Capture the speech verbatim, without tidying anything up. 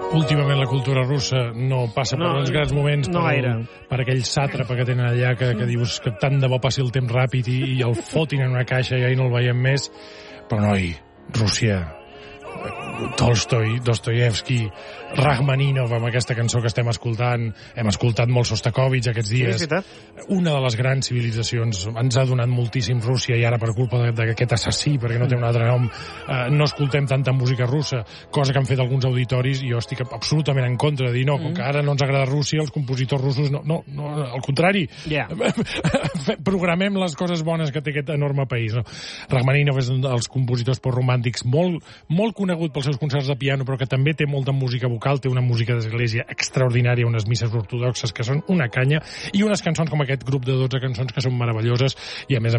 Últimament la cultura russa no passa No, per uns grans moments no per, gaire. per aquell sàtrapa que tenen allà que, que dius que tant de bo passi el temps ràpid i, i el fotin en una caixa i ahir no el veiem més. Però noi, Rússia, Tolstoi, Dostoyevsky, Rachmaninov amb aquesta cançó que estem escoltant, hem escoltat molt Sostakovich aquests dies. Sí, és veritat. Una de les grans civilitzacions, ens ha donat moltíssim Rússia i ara per culpa d'aquest assassí, perquè no té un altre nom, eh, no escoltem tanta música russa, cosa que han fet alguns auditoris i jo estic absolutament en contra de dir no, com que ara no ens agrada Rússia, els compositors russos no, no, no al contrari, Yeah. programem les coses bones que té aquest enorme país. No? Rachmaninov és un dels compositors postromàntics molt, molt conegut pels seus concerts de piano, però que també té molta música vocal, té una música d'església extraordinària, unes misses ortodoxes que són una canya, i unes cançons com aquest grup de dotze cançons que són meravelloses, i a més a